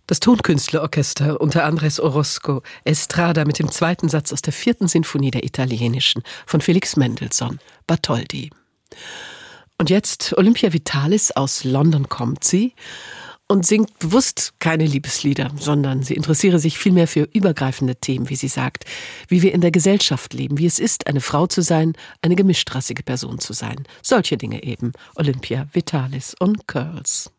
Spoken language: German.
Das Tonkünstlerorchester unter Andres Orozco Estrada mit dem zweiten Satz aus der 4. Sinfonie der italienischen von Felix Mendelssohn, Bartholdy. Und jetzt Olympia Vitalis, aus London kommt sie und singt bewusst keine Liebeslieder, sondern sie interessiere sich vielmehr für übergreifende Themen, wie sie sagt, wie wir in der Gesellschaft leben, wie es ist, eine Frau zu sein, eine gemischtrassige Person zu sein. Solche Dinge eben. Olympia Vitalis und Curls.